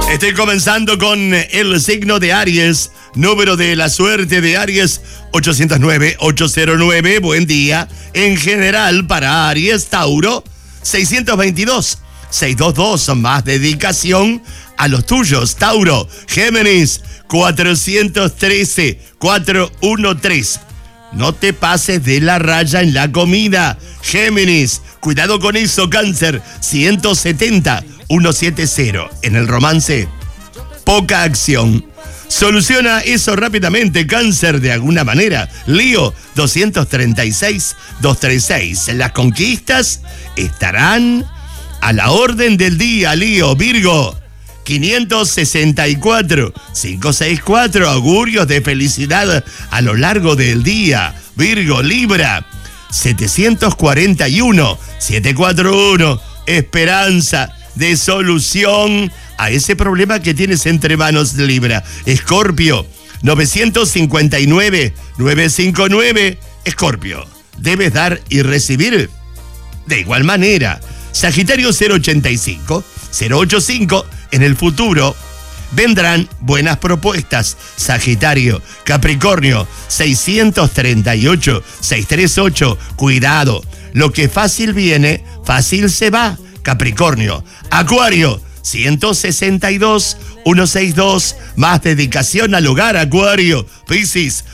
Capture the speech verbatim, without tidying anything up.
Estoy comenzando con el signo de Aries. Número de la suerte de Aries, ochocientos nueve, ochocientos nueve. Buen día. En general para Aries, Tauro, seiscientos veintidós, seiscientos veintidós. Más dedicación a los tuyos, Tauro. Géminis, cuatrocientos trece, cuatrocientos trece. No te pases de la raya en la comida, Géminis. Cuidado con eso, Cáncer, ciento setenta, ciento setenta. En el romance, poca acción. Soluciona eso rápidamente, Cáncer, de alguna manera. Lío, doscientos treinta y seis, doscientos treinta y seis. Las conquistas estarán a la orden del día, Lío. Virgo, quinientos sesenta y cuatro, quinientos sesenta y cuatro. Augurios de felicidad a lo largo del día. Virgo. Libra, setecientos cuarenta y uno, setecientos cuarenta y uno. Esperanza de solución a ese problema que tienes entre manos, Libra. Escorpio, novecientos cincuenta y nueve, novecientos cincuenta y nueve. Escorpio, debes dar y recibir de igual manera. Sagitario, cero ochenta y cinco, cero ochenta y cinco. En el futuro vendrán buenas propuestas, Sagitario. Capricornio, seiscientos treinta y ocho, seiscientos treinta y ocho. Cuidado, lo que fácil viene, fácil se va, Capricornio. Acuario, ciento sesenta y dos, ciento sesenta y dos. Más dedicación al hogar, Acuario. Piscis,